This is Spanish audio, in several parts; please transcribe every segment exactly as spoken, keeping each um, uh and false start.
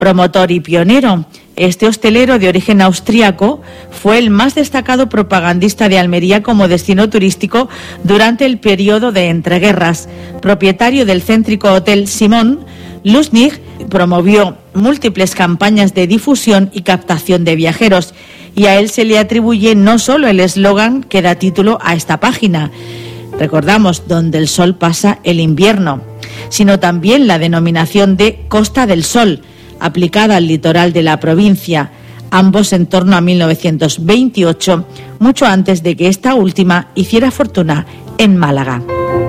Promotor y pionero, este hostelero de origen austríaco fue el más destacado propagandista de Almería como destino turístico durante el periodo de entreguerras. Propietario del céntrico Hotel Simón, Lusnig promovió múltiples campañas de difusión y captación de viajeros, y a él se le atribuye no solo el eslogan que da título a esta página, recordamos, donde el sol pasa el invierno, sino también la denominación de Costa del Sol, aplicada al litoral de la provincia, ambos en torno a mil novecientos veintiocho, mucho antes de que esta última hiciera fortuna en Málaga.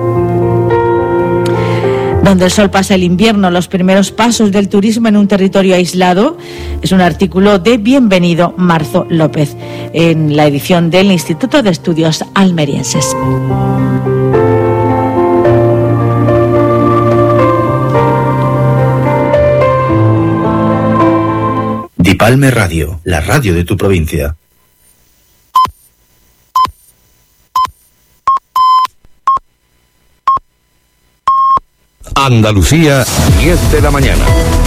Donde el sol pasa el invierno, los primeros pasos del turismo en un territorio aislado, es un artículo de Bienvenido Marzo López, en la edición del Instituto de Estudios Almerienses. Dipalme Radio, la radio de tu provincia. Andalucía, diez de la mañana.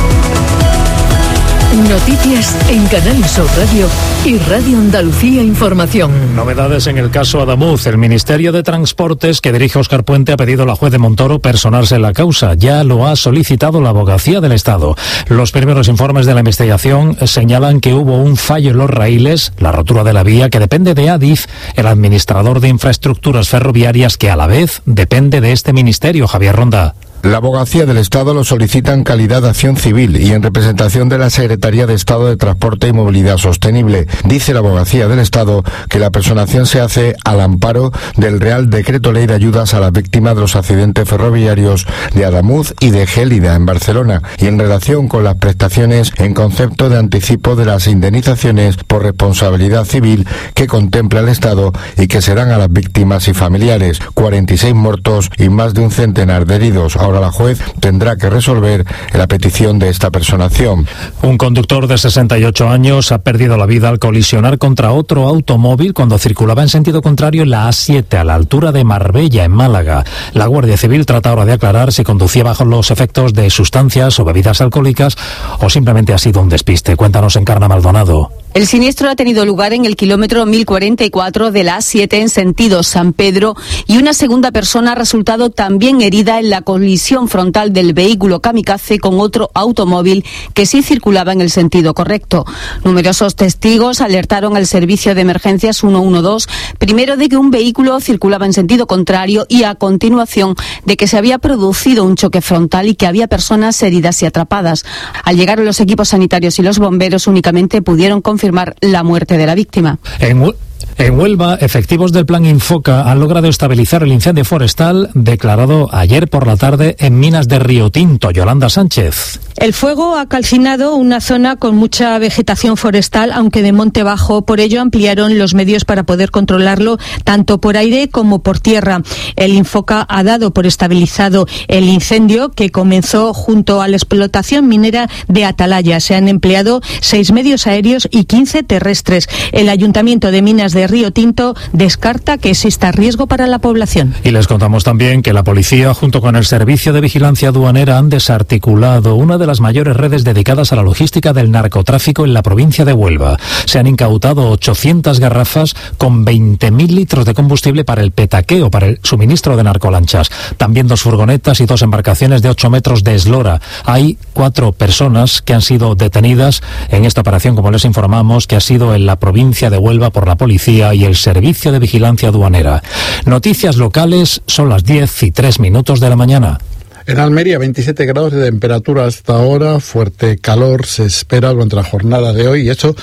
Noticias en Canal Sur Radio y Radio Andalucía Información. Novedades en el caso Adamuz. El Ministerio de Transportes, que dirige Óscar Puente, ha pedido a la juez de Montoro personarse en la causa. Ya lo ha solicitado la Abogacía del Estado. Los primeros informes de la investigación señalan que hubo un fallo en los raíles, la rotura de la vía, que depende de Adif, el administrador de infraestructuras ferroviarias, que a la vez depende de este ministerio. Javier Ronda. La Abogacía del Estado lo solicita en calidad de acción civil y en representación de la Secretaría de Estado de Transporte y Movilidad Sostenible. Dice la Abogacía del Estado que la personación se hace al amparo del Real Decreto Ley de Ayudas a las Víctimas de los Accidentes Ferroviarios de Adamuz y de Gélida, en Barcelona, y en relación con las prestaciones en concepto de anticipo de las indemnizaciones por responsabilidad civil que contempla el Estado y que serán a las víctimas y familiares. cuarenta y seis muertos y más de un centenar de heridos. Ahora la juez tendrá que resolver la petición de esta personación. Un conductor de sesenta y ocho años ha perdido la vida al colisionar contra otro automóvil cuando circulaba en sentido contrario en la A siete, a la altura de Marbella, en Málaga. La Guardia Civil trata ahora de aclarar si conducía bajo los efectos de sustancias o bebidas alcohólicas o simplemente ha sido un despiste. Cuéntanos, Encarna Maldonado. El siniestro ha tenido lugar en el kilómetro mil cuarenta y cuatro de la A siete en sentido San Pedro y una segunda persona ha resultado también herida en la colisión frontal del vehículo kamikaze con otro automóvil que sí circulaba en el sentido correcto. Numerosos testigos alertaron al servicio de emergencias ciento doce, primero de que un vehículo circulaba en sentido contrario y a continuación de que se había producido un choque frontal y que había personas heridas y atrapadas. Al llegar los equipos sanitarios y los bomberos únicamente pudieron confirmar la muerte de la víctima. En En Huelva, efectivos del Plan Infoca han logrado estabilizar el incendio forestal declarado ayer por la tarde en Minas de Río Tinto. Yolanda Sánchez. El fuego ha calcinado una zona con mucha vegetación forestal, aunque de monte bajo. Por ello ampliaron los medios para poder controlarlo tanto por aire como por tierra. El Infoca ha dado por estabilizado el incendio que comenzó junto a la explotación minera de Atalaya. Se han empleado seis medios aéreos y quince terrestres. El Ayuntamiento de Minas de Río Tinto descarta que exista riesgo para la población. Y les contamos también que la policía, junto con el Servicio de Vigilancia Aduanera, han desarticulado una de las mayores redes dedicadas a la logística del narcotráfico en la provincia de Huelva. Se han incautado ochocientas garrafas con veinte mil litros de combustible para el petaqueo, para el suministro de narcolanchas. También dos furgonetas y dos embarcaciones de ocho metros de eslora. Hay cuatro personas que han sido detenidas en esta operación, como les informamos, que ha sido en la provincia de Huelva por la policía y el Servicio de Vigilancia Aduanera. Noticias locales, son las diez y tres minutos de la mañana. En Almería, veintisiete grados de temperatura hasta ahora, fuerte calor se espera durante la jornada de hoy y eso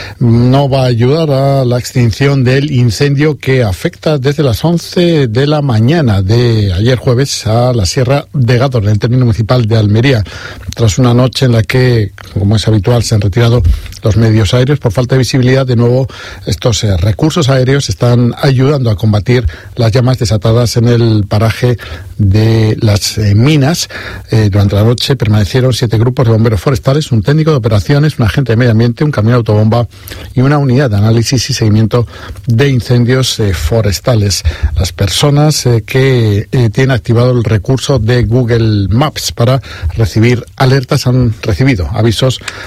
no va a ayudar a la extinción del incendio que afecta desde las once de la mañana de ayer jueves a la Sierra de Gádor, en el término municipal de Almería, tras una noche en la que, como es habitual, se han retirado los medios aéreos por falta de visibilidad. De nuevo, estos eh, recursos aéreos están ayudando a combatir las llamas desatadas en el paraje de las eh, minas. Eh, durante la noche permanecieron siete grupos de bomberos forestales, un técnico de operaciones, un agente de medio ambiente, un camión autobomba y una unidad de análisis y seguimiento de incendios eh, forestales. Las personas eh, que eh, tienen activado el recurso de Google Maps para recibir alertas han recibido avisos